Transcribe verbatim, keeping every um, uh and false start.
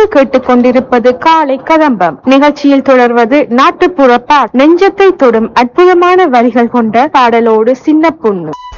நீங்கள் கேட்டுக்கொண்டிருப்பது காலை கதம்பம் நிகழ்ச்சியில் தொடர்வது நாட்டுப்புற பாட் நெஞ்சத்தை தொடும் அற்புதமான வரிகள் கொண்ட பாடலோடு சின்ன பொண்ணு.